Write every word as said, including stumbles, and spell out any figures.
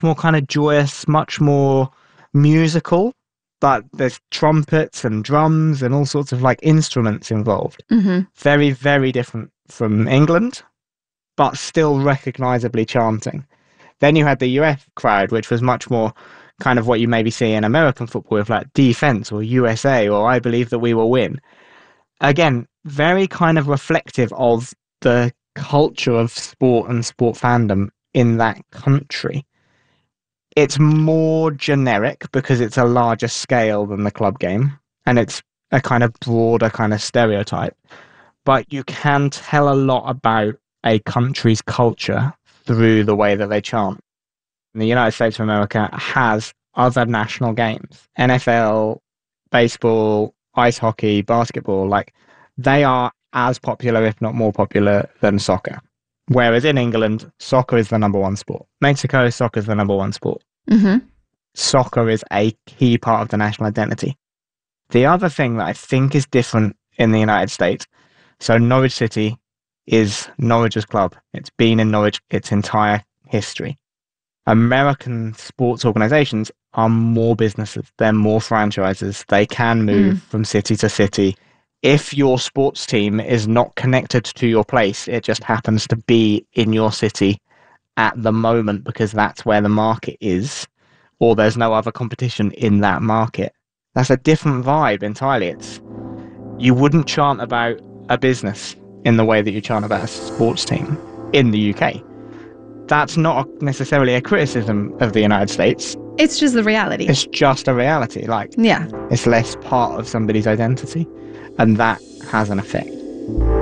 more kind of joyous, much more musical, but there's trumpets and drums and all sorts of like instruments involved. Mm-hmm. Very, very different from England, but still recognizably chanting. Then you had the U S crowd, which was much more kind of what you maybe see in American football with like defense or U S A or I believe that we will win. Again, very kind of reflective of the culture of sport and sport fandom in that country. It's more generic because it's a larger scale than the club game, and it's a kind of broader kind of stereotype. But you can tell a lot about a country's culture through the way that they chant. The United States of America has other national games, N F L, baseball, ice hockey, basketball, like they are as popular, if not more popular than soccer. Whereas in England, soccer is the number one sport. Mexico, soccer is the number one sport. Mm-hmm. Soccer is a key part of the national identity. The other thing that I think is different in the United States, so Norwich City is Norwich's club. It's been in Norwich its entire history. American sports organizations are more businesses. They're more franchises. They can move Mm. from city to city. If your sports team is not connected to your place, it just happens to be in your city at the moment because that's where the market is, or there's no other competition in that market. That's a different vibe entirely. It's, you wouldn't chant about a business in the way that you chant about a sports team in the U K. That's not necessarily a criticism of the United States. It's just the reality. It's just a reality. Like, yeah. it's less part of somebody's identity, and that has an effect.